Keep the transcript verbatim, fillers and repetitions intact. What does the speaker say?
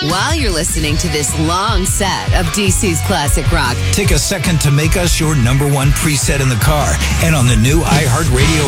while you're listening to this long set of D C's classic rock. Take a second to make us your number one preset in the car and on the new iHeartRadio